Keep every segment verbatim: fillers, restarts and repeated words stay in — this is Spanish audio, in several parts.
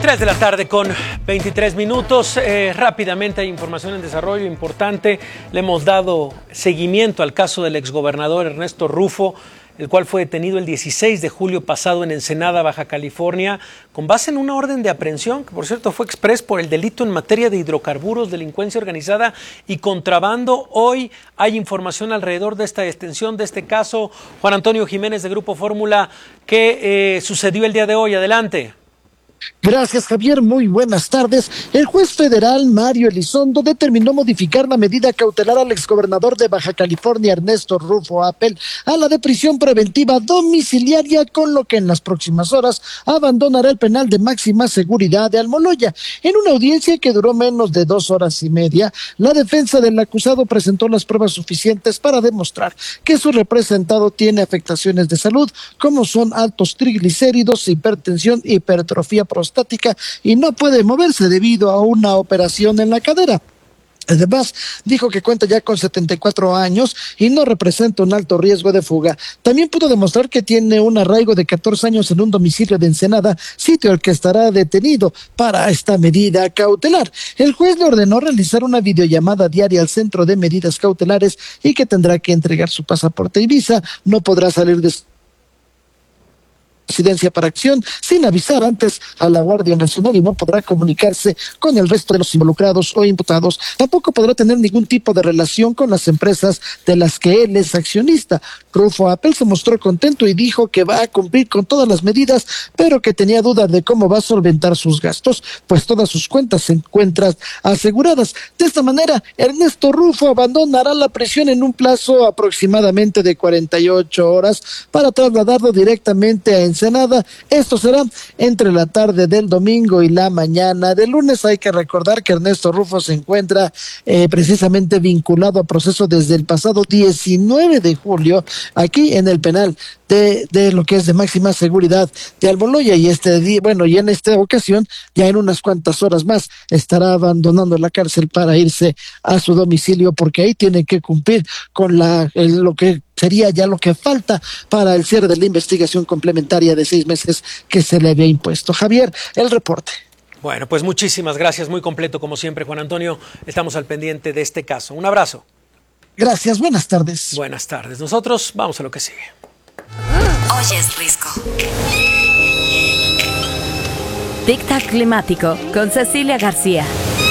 tres de la tarde con veintitrés minutos. Eh, rápidamente hay información en desarrollo importante. Le hemos dado seguimiento al caso del exgobernador Ernesto Rufo, el cual fue detenido el dieciséis de julio pasado en Ensenada, Baja California, con base en una orden de aprehensión, que por cierto fue exprés por el delito en materia de hidrocarburos, delincuencia organizada y contrabando. Hoy hay información alrededor de esta extensión de este caso. Juan Antonio Jiménez de Grupo Fórmula, ¿qué eh, sucedió el día de hoy? Adelante. Gracias, Javier. Muy buenas tardes. El juez federal Mario Elizondo determinó modificar la medida cautelar al exgobernador de Baja California, Ernesto Rufo Appel, a la de prisión preventiva domiciliaria, con lo que en las próximas horas abandonará el penal de máxima seguridad de Almoloya. En una audiencia que duró menos de dos horas y media, la defensa del acusado presentó las pruebas suficientes para demostrar que su representado tiene afectaciones de salud, como son altos triglicéridos, hipertensión, hipertrofia prostática, y no puede moverse debido a una operación en la cadera. Además, dijo que cuenta ya con setenta y cuatro años y no representa un alto riesgo de fuga. También pudo demostrar que tiene un arraigo de catorce años en un domicilio de Ensenada, sitio al que estará detenido para esta medida cautelar. El juez le ordenó realizar una videollamada diaria al centro de medidas cautelares y que tendrá que entregar su pasaporte y visa. No podrá salir de residencia para acción sin avisar antes a la Guardia Nacional y no podrá comunicarse con el resto de los involucrados o imputados. Tampoco podrá tener ningún tipo de relación con las empresas de las que él es accionista. Rufo Appel se mostró contento y dijo que va a cumplir con todas las medidas, pero que tenía dudas de cómo va a solventar sus gastos, pues todas sus cuentas se encuentran aseguradas. De esta manera, Ernesto Rufo abandonará la prisión en un plazo aproximadamente de cuarenta y ocho horas para trasladarlo directamente a Ensenada. Esto será entre la tarde del domingo y la mañana del lunes. Hay que recordar que Ernesto Rufo se encuentra eh, precisamente vinculado a proceso desde el pasado diecinueve de julio aquí en el penal de, de lo que es de máxima seguridad de Almoloya, y este día, bueno, y en esta ocasión, ya en unas cuantas horas más, estará abandonando la cárcel para irse a su domicilio, porque ahí tiene que cumplir con la el, lo que sería ya lo que falta para el cierre de la investigación complementaria de seis meses que se le había impuesto. Javier, el reporte. Bueno, pues muchísimas gracias, muy completo como siempre, Juan Antonio. Estamos al pendiente de este caso. Un abrazo. Gracias, buenas tardes. Buenas tardes. Nosotros vamos a lo que sigue. Hoy es Risco. Tic Tac Climático con Cecilia García.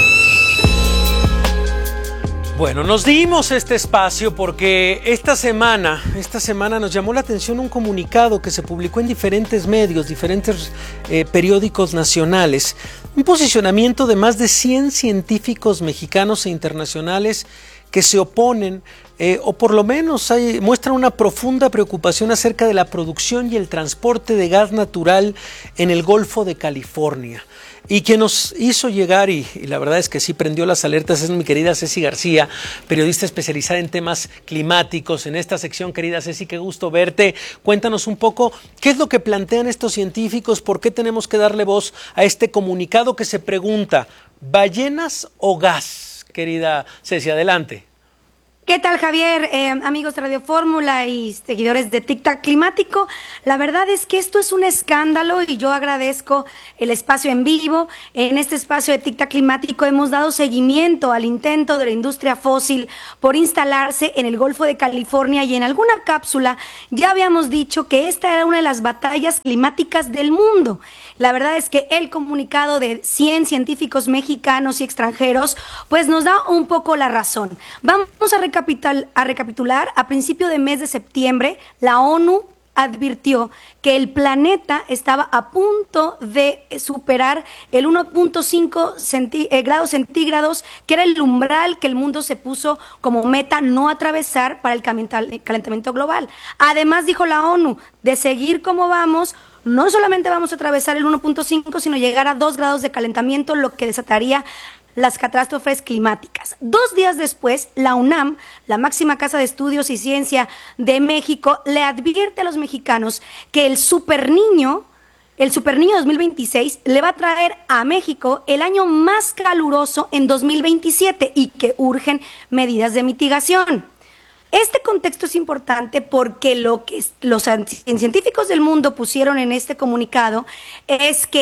Bueno, nos dimos este espacio porque esta semana, esta semana nos llamó la atención un comunicado que se publicó en diferentes medios, diferentes eh, periódicos nacionales, un posicionamiento de más de cien científicos mexicanos e internacionales que se oponen eh, o por lo menos hay, muestran una profunda preocupación acerca de la producción y el transporte de gas natural en el Golfo de California. Y quien nos hizo llegar, y, y la verdad es que sí prendió las alertas, es mi querida Ceci García, periodista especializada en temas climáticos. En esta sección, querida Ceci, qué gusto verte. Cuéntanos un poco qué es lo que plantean estos científicos, por qué tenemos que darle voz a este comunicado que se pregunta, ¿ballenas o gas? Querida Ceci, adelante. ¿Qué tal, Javier? Eh, amigos de Radio Fórmula y seguidores de Tic Tac Climático, la verdad es que esto es un escándalo y yo agradezco el espacio en vivo. En este espacio de Tic Tac Climático hemos dado seguimiento al intento de la industria fósil por instalarse en el Golfo de California, y en alguna cápsula ya habíamos dicho que esta era una de las batallas climáticas del mundo. La verdad es que el comunicado de cien científicos mexicanos y extranjeros pues nos da un poco la razón. Vamos a recapitular A recapitular, a principio de mes de septiembre, la ONU advirtió que el planeta estaba a punto de superar el uno punto cinco centí- eh, grados centígrados, que era el umbral que el mundo se puso como meta no atravesar para el calentamiento global. Además, dijo la ONU, de seguir como vamos, no solamente vamos a atravesar el uno punto cinco, sino llegar a dos grados de calentamiento, lo que desataría las catástrofes climáticas. Dos días después, la UNAM, la máxima casa de estudios y ciencia de México, le advierte a los mexicanos que el superniño, el superniño dos mil veintiséis, le va a traer a México el año más caluroso en dos mil veintisiete y que urgen medidas de mitigación. Este contexto es importante porque lo que los científicos del mundo pusieron en este comunicado es que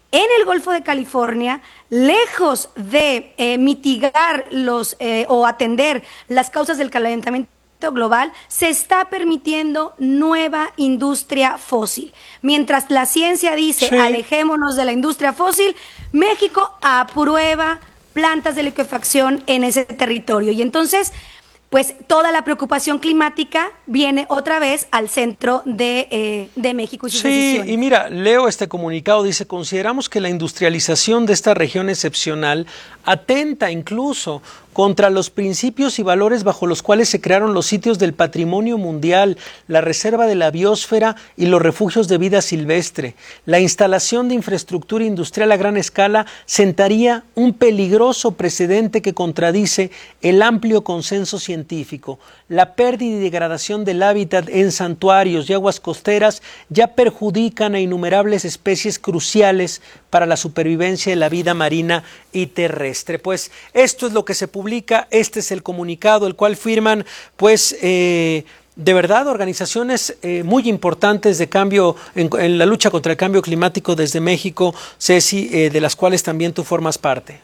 en el Golfo de California, lejos de eh, mitigar los eh, o atender las causas del calentamiento global, se está permitiendo nueva industria fósil. Mientras la ciencia dice, sí, alejémonos de la industria fósil, México aprueba plantas de liquefacción en ese territorio. Y entonces, pues toda la preocupación climática viene otra vez al centro de, eh, de México y sus sí, decisiones. Y mira, leo este comunicado, dice, consideramos que la industrialización de esta región excepcional atenta incluso contra los principios y valores bajo los cuales se crearon los sitios del patrimonio mundial, la reserva de la biosfera y los refugios de vida silvestre. La instalación de infraestructura industrial a gran escala sentaría un peligroso precedente que contradice el amplio consenso científico. La pérdida y degradación del hábitat en santuarios y aguas costeras ya perjudican a innumerables especies cruciales para la supervivencia de la vida marina y terrestre. Pues esto es lo que se publica, este es el comunicado, el cual firman pues eh, de verdad organizaciones eh, muy importantes de cambio en, en la lucha contra el cambio climático desde México, Ceci, eh, de las cuales también tú formas parte.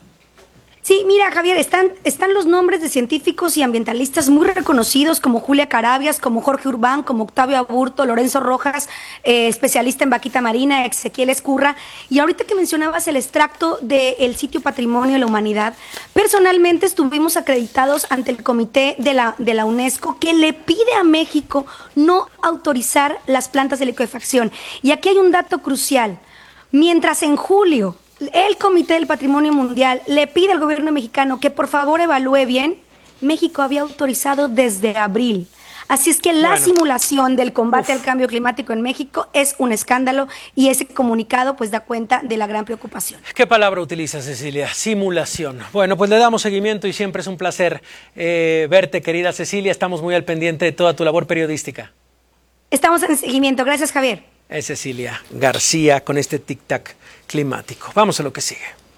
Sí, mira, Javier, están, están los nombres de científicos y ambientalistas muy reconocidos como Julia Carabias, como Jorge Urbán, como Octavio Aburto, Lorenzo Rojas, eh, especialista en vaquita marina, Ezequiel Escurra. Y ahorita que mencionabas el extracto del sitio Patrimonio de la Humanidad, personalmente estuvimos acreditados ante el comité de la, de la UNESCO que le pide a México no autorizar las plantas de liquefacción. Y aquí hay un dato crucial. Mientras en julio el Comité del Patrimonio Mundial le pide al gobierno mexicano que por favor evalúe bien, México había autorizado desde abril. Así es que la bueno. simulación del combate Uf. al cambio climático en México es un escándalo y ese comunicado pues da cuenta de la gran preocupación. ¿Qué palabra utiliza, Cecilia? Simulación. Bueno, pues le damos seguimiento y siempre es un placer eh, verte, querida Cecilia. Estamos muy al pendiente de toda tu labor periodística. Estamos en seguimiento. Gracias, Javier. Es Cecilia García con este tic-tac climático. Vamos a lo que sigue.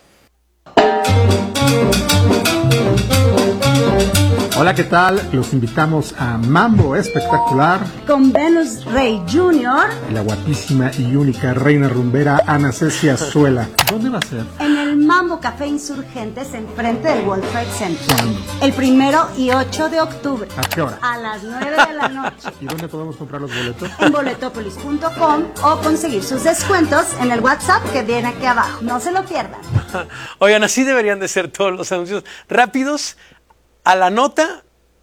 Hola, ¿qué tal? Los invitamos a Mambo Espectacular con Venus Rey junior y la guapísima y única reina rumbera Ana Cecia Zuela. ¿Dónde va a ser? En el Mambo Café Insurgentes, enfrente del World Trade Center. ¿Cuándo? El primero y ocho de octubre. ¿A qué hora? A las nueve de la noche. ¿Y dónde podemos comprar los boletos? En boletopolis punto com o conseguir sus descuentos en el WhatsApp que viene aquí abajo. No se lo pierdan. Oigan, así deberían de ser todos los anuncios rápidos, a la nota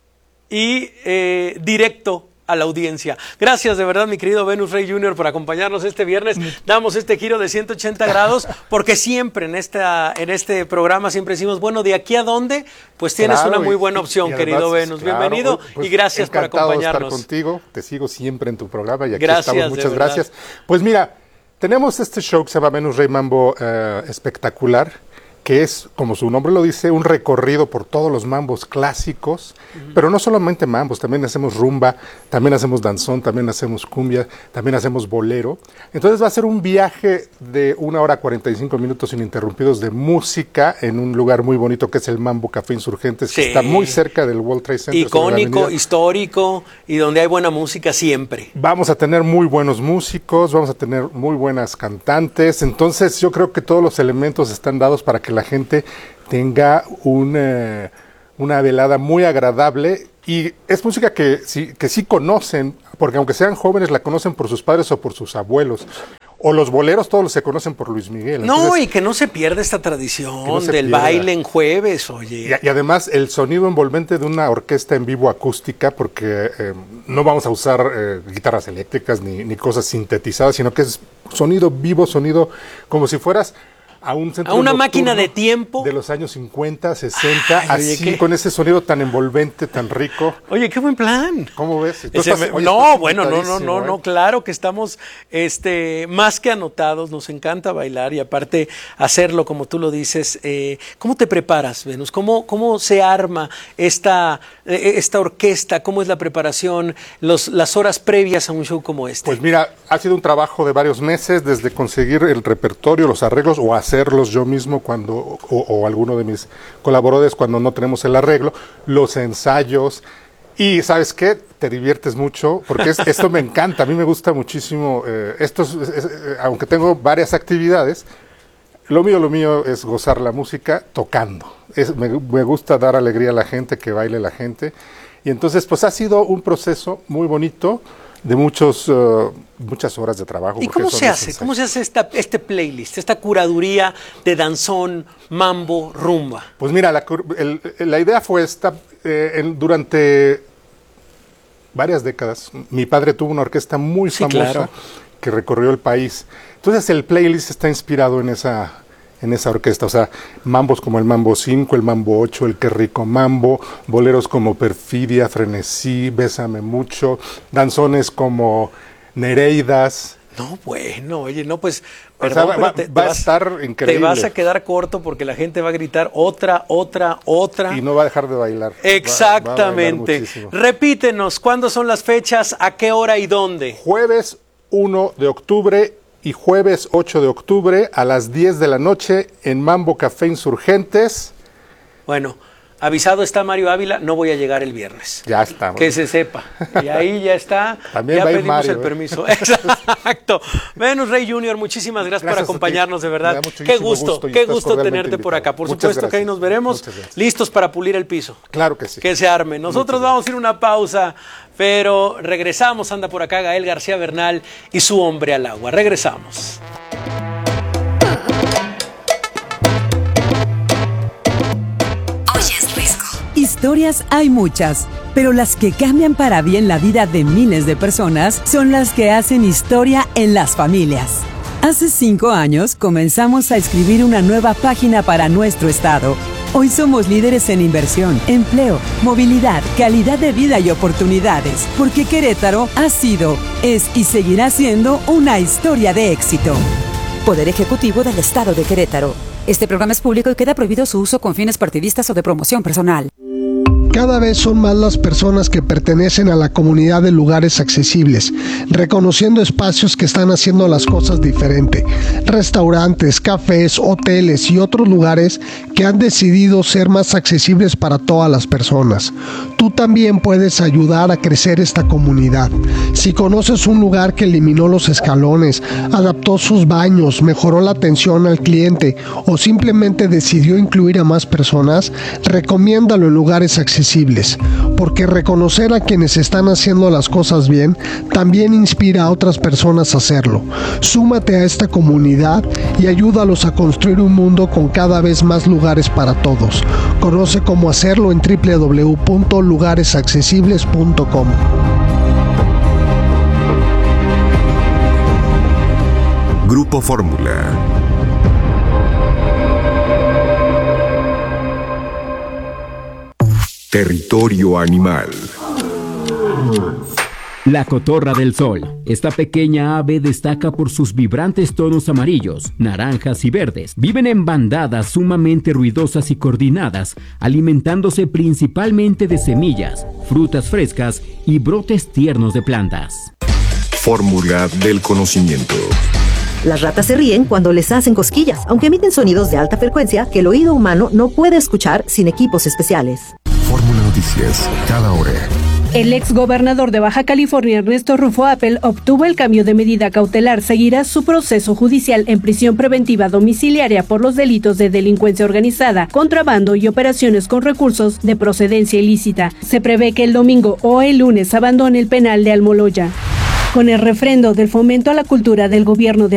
y eh, directo a la audiencia. Gracias de verdad, mi querido Venus Rey junior, por acompañarnos este viernes. Damos este giro de ciento ochenta grados porque siempre en esta en este programa siempre decimos, bueno, ¿de aquí a dónde? Pues tienes claro, una muy buena opción, y, y querido además, Venus. Claro, Bienvenido pues, y gracias por acompañarnos. De estar contigo, te sigo siempre en tu programa y aquí gracias, estamos. Muchas gracias. Pues mira, tenemos este show que se llama Venus Rey Mambo eh, Espectacular, que es, como su nombre lo dice, un recorrido por todos los mambos clásicos, uh-huh. pero no solamente mambos, también hacemos rumba, también hacemos danzón, también hacemos cumbia, también hacemos bolero. Entonces va a ser un viaje de una hora cuarenta y cinco minutos ininterrumpidos de música en un lugar muy bonito que es el Mambo Café Insurgentes, sí. que está muy cerca del World Trade Center. Icónico, histórico y donde hay buena música siempre. Vamos a tener muy buenos músicos, vamos a tener muy buenas cantantes, entonces yo creo que todos los elementos están dados para que la gente tenga una, una velada muy agradable y es música que sí, que sí conocen, porque aunque sean jóvenes la conocen por sus padres o por sus abuelos. O los boleros todos se conocen por Luis Miguel. Entonces, no, y que no se pierda esta tradición no del pierda. baile en jueves, oye. Y, y además el sonido envolvente de una orquesta en vivo acústica, porque eh, no vamos a usar eh, guitarras eléctricas ni, ni cosas sintetizadas, sino que es sonido vivo, sonido como si fueras a un centro a una máquina de tiempo de los años cincuenta, sesenta, Ay, así oye, con ese sonido tan envolvente, tan rico. Oye, qué buen plan. ¿Cómo ves? Ese, estás, oye, no, bueno, no, no, no, ¿eh? no, claro que estamos este, más que anotados, nos encanta bailar y aparte hacerlo como tú lo dices. Eh, ¿Cómo te preparas, Venus? ¿Cómo, cómo se arma esta, eh, esta orquesta? ¿Cómo es la preparación, los, las horas previas a un show como este? Pues mira, ha sido un trabajo de varios meses, desde conseguir el repertorio, los arreglos o hacer hacerlos yo mismo cuando o, o alguno de mis colaboradores cuando no tenemos el arreglo, los ensayos y ¿sabes qué? Te diviertes mucho porque es, esto me encanta, a mí me gusta muchísimo, eh, esto es, es, aunque tengo varias actividades, Lo mío, lo mío es gozar la música tocando. Es, me, me gusta dar alegría a la gente, que baile la gente. Y entonces, pues ha sido un proceso muy bonito, de muchos, uh, muchas horas de trabajo. ¿Y cómo se hace? ¿Cómo se hace esta, este playlist, esta curaduría de danzón, mambo, rumba? Pues mira, la, el, la idea fue esta, eh, en, durante varias décadas, mi padre tuvo una orquesta muy sí, famosa claro. que recorrió el país. Entonces el playlist está inspirado en esa... en esa orquesta, o sea, mambos como el Mambo cinco, el Mambo ocho, el Qué Rico Mambo, boleros como Perfidia, Frenesí, Bésame Mucho, danzones como Nereidas. No, bueno, oye, no, pues, perdón, o sea, va, te, va te vas, a estar increíble. Te vas a quedar corto porque la gente va a gritar otra, otra, otra. Y no va a dejar de bailar. Exactamente. Va, va a bailar Repítenos, ¿cuándo son las fechas, a qué hora y dónde? Jueves uno de octubre y jueves ocho de octubre a las diez de la noche en Mambo Café Insurgentes. Bueno, avisado está Mario Ávila, no voy a llegar el viernes. Ya está. Que se sepa. Y ahí ya está. También ya va pedimos Mario, el ¿eh? permiso. Exacto. Venus Rey junior, muchísimas gracias, gracias por acompañarnos, de verdad. Qué gusto, gusto qué gusto tenerte invitado. Por acá. Por Muchas supuesto gracias. Que ahí nos veremos listos para pulir el piso. Claro que sí. Que se arme. Nosotros Muchas vamos gracias. A ir a una pausa, pero regresamos. Anda por acá Gael García Bernal y su Hombre al Agua. Regresamos. Historias hay muchas, pero las que cambian para bien la vida de miles de personas son las que hacen historia en las familias. Hace cinco años comenzamos a escribir una nueva página para nuestro estado. Hoy somos líderes en inversión, empleo, movilidad, calidad de vida y oportunidades, porque Querétaro ha sido, es y seguirá siendo una historia de éxito. Poder Ejecutivo del Estado de Querétaro. Este programa es público y queda prohibido su uso con fines partidistas o de promoción personal. Cada vez son más las personas que pertenecen a la comunidad de lugares accesibles, reconociendo espacios que están haciendo las cosas diferente. Restaurantes, cafés, hoteles y otros lugares que han decidido ser más accesibles para todas las personas. Tú también puedes ayudar a crecer esta comunidad. Si conoces un lugar que eliminó los escalones, adaptó sus baños, mejoró la atención al cliente o simplemente decidió incluir a más personas, recomiéndalo en lugares accesibles. Porque reconocer a quienes están haciendo las cosas bien también inspira a otras personas a hacerlo. Súmate a esta comunidad y ayúdalos a construir un mundo con cada vez más lugares para todos. Conoce cómo hacerlo en doble u doble u doble u punto lugares accesibles punto com. Grupo Fórmula. Territorio animal. La cotorra del sol. Esta pequeña ave destaca por sus vibrantes tonos amarillos, naranjas y verdes. Viven en bandadas sumamente ruidosas y coordinadas, alimentándose principalmente de semillas, frutas frescas y brotes tiernos de plantas. Fórmula del conocimiento. Las ratas se ríen cuando les hacen cosquillas, aunque emiten sonidos de alta frecuencia que el oído humano no puede escuchar sin equipos especiales. Fórmula Noticias, cada hora. El ex gobernador de Baja California, Ernesto Rufo Appel, obtuvo el cambio de medida cautelar. Seguirá su proceso judicial en prisión preventiva domiciliaria por los delitos de delincuencia organizada, contrabando y operaciones con recursos de procedencia ilícita. Se prevé que el domingo o el lunes abandone el penal de Almoloya. Con el refrendo del fomento a la cultura del gobierno de